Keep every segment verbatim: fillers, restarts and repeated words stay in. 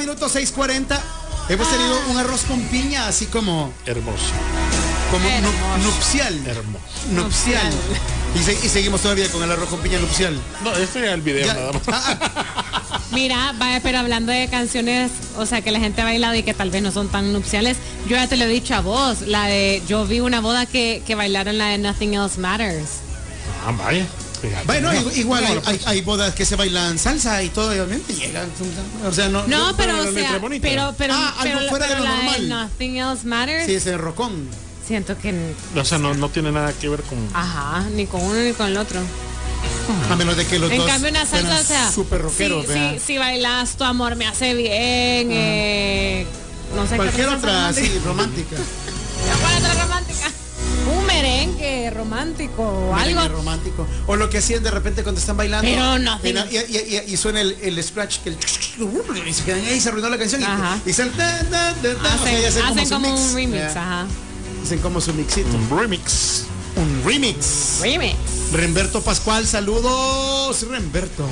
minutos, seis cuarenta. Hemos tenido un arroz con piña así como... Hermoso. Como Hermoso. nu- nupcial. Hermoso. Nupcial. Y, se- y seguimos todavía con el arroz con piña nupcial. No, este era el video Ya. nada más. Ah, ah, Mira, vaya, pero hablando de canciones, o sea, que la gente ha bailado y que tal vez no son tan nupciales, yo ya te lo he dicho a vos, la de, yo vi una boda que, que bailaron la de Nothing Else Matters. Ah, vaya. Fíjate. Bueno, No. igual, igual No, hay, no, hay- hay bodas que se bailan salsa y todo, y obviamente llegan. O sea, no. No, no- pero, pero la o letra sea, bonita. pero, pero, Ah, algo pero, fuera de pero lo la de normal. Nothing Else Matters, Sí, ese rocón. siento que, O sea, no, no tiene nada que ver con... ajá, ni con uno ni con el otro. A menos de que los En dos cambio, una salsa, fueran o sea, súper rockeros, si, ¿verdad? si, si bailas Tu Amor Me Hace Bien, eh, no sé Cualquier qué otra salsa así, romántica. ¿Cuál otra romántica? Un merengue romántico o algo. Merengue romántico. O lo que hacían de repente cuando están bailando. Pero no, y, y, y, y- y suena el, el scratch, que el, y se quedan ahí, se arruinó la canción. Ajá. Y, y se, da, da, da, da, o sea, Hacen, ya hacen hacen su como mix. un remix, Ya. ajá. Hacen como su mixito. Un remix. Un remix. Remix. Remberto Pascual, saludos, Remberto.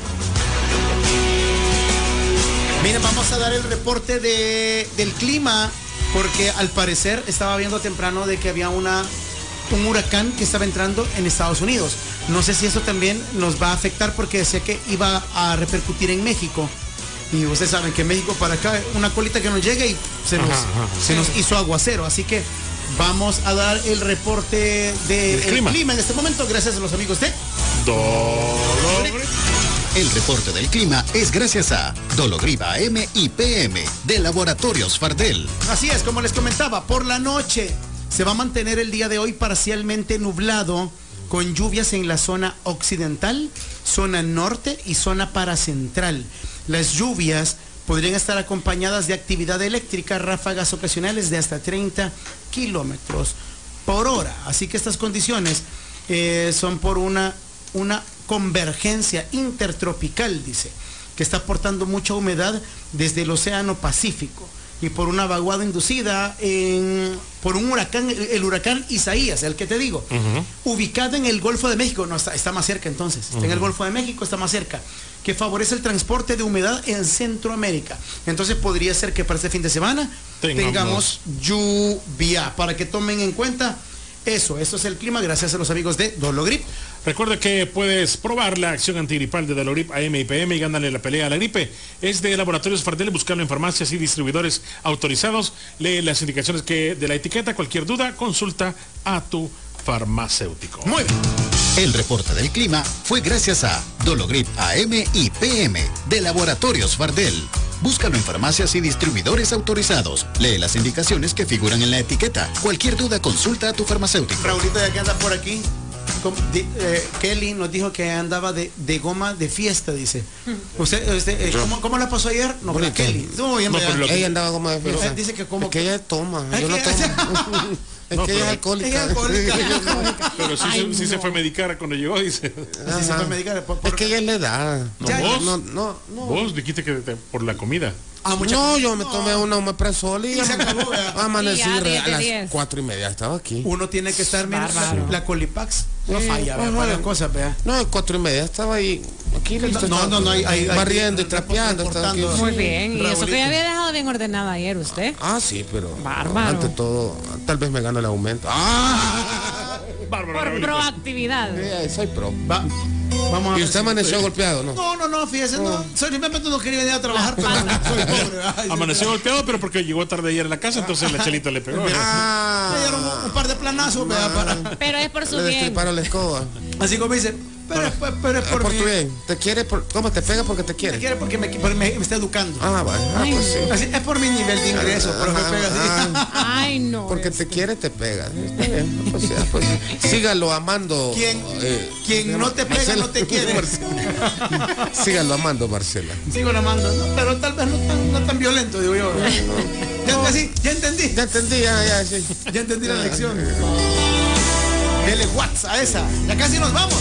Miren, vamos a dar el reporte de, del clima, porque al parecer estaba viendo temprano de que había una un huracán que estaba entrando en Estados Unidos. No sé si eso también nos va a afectar, porque decía que iba a repercutir en México. Y ustedes saben que México para acá, una colita que nos llega y se nos, Ajá, ajá. se nos hizo aguacero. Así que vamos a dar el reporte del El clima. clima en este momento, gracias a los amigos de... Dolor. El reporte del clima es gracias a Dologriba M y P M de Laboratorios Fardel. Así es, como les comentaba, por la noche se va a mantener el día de hoy parcialmente nublado, con lluvias en la zona occidental, zona norte y zona paracentral. Las lluvias podrían estar acompañadas de actividad eléctrica, ráfagas ocasionales de hasta treinta kilómetros por hora. Así que estas condiciones eh, son por una, una convergencia intertropical, dice, que está aportando mucha humedad desde el Océano Pacífico, y por una vaguada inducida en, por un huracán, el, el huracán Isaías, el que te digo, Uh-huh. ubicado en el Golfo de México. No, está, está más cerca entonces, está en el Golfo de México, está más cerca, que favorece el transporte de humedad en Centroamérica. Entonces podría ser que para este fin de semana Tengamos. tengamos lluvia, para que tomen en cuenta eso. Esto es el clima, gracias a los amigos de Dologrip. Recuerda que puedes probar la acción antigripal de Dolorip A M y P M y gánale la pelea a la gripe. Es de Laboratorios Fardel, buscarlo en farmacias y distribuidores autorizados. Lee las indicaciones que de la etiqueta. Cualquier duda, consulta a tu farmacéutico. Muy bien. El reporte del clima fue gracias a Dologrip A M y P M de Laboratorios Fardel. Búscalo en farmacias y distribuidores autorizados. Lee las indicaciones que figuran en la etiqueta. Cualquier duda, consulta a tu farmacéutico. Raulito, ya que anda por aquí, com- di- eh, Kelly nos dijo que andaba de, de goma de fiesta, dice. Usted, usted, eh, ¿cómo, ¿Cómo la pasó ayer? No, Bonito. Kelly. No, ya No, me- pero lo que- Ella andaba como de Pero, fiesta. eh, dice que como Es que ella toma, Es yo no que- tomo. Es No, que ella es pero- alcohólica. Ella es alcohólica. Ella es alcohólica. Pero sí, Ay, se- sí se no. fue a medicar cuando llegó, dice. Así se Ajá. fue a medicar. Por, por- Es que ella le da. No, Ya, vos. No, no, no. Vos dijiste que te- por la comida. Ah, mucha- No, yo me tomé una omeprazol y Y se acabó, vea. amanecí Y ya, re- diez a de las diez. cuatro y media estaba aquí. Uno tiene que estar menos. Bárbaro. La Colipax no Sí, falla, vea, ajá. varias cosas, vea. No, a cuatro y media estaba ahí. Aquí listo. No, no, no, hay, hay, hay- barriendo y hay- trapeando. estaba aquí. reportando. Muy bien. Y eso que Raulito. ya había dejado bien ordenada ayer usted. Ah, sí, pero Bárbaro. ante todo, tal vez me gano el aumento. Ah, Bárbaro. Por Raulito. proactividad. eh, soy pro. Va, vamos a ¿Y ver usted si- amaneció golpeado, no? No, no, no, fíjese, no. Soy, simplemente no quería venir a trabajar, pero soy pobre. Ay, sí. Amaneció golpeado, pero porque llegó tarde ayer a la casa, entonces la chelita le pegó. Ah, Me dieron un, un par de planazos, vea, para. Pero es por su le bien. destriparon la escoba. Así como dice, pero, es por- pero es por, Por mí. tu bien. Te quiere, por, ¿cómo te pega? Porque te Me quiere. quiere porque me, porque me, me está educando. Ah, vale. Ah, pues sí. Así, es por mi nivel de ingreso, pero me Ah, pega así. ah, Ay, no. Porque te quiere, te pega. Está bien, pues, ya, pues, sígalo amando. Quien, eh, quien no te pega, Marcela. no te quiere. Sígalo amando, Marcela. Sigo amando, ¿no? Pero tal vez no tan, no tan violento, digo yo. Ya, así, ya entendí. Ya entendí, ya, ya, sí. Ya entendí la lección. Dele WhatsApp a esa. Ya casi nos vamos.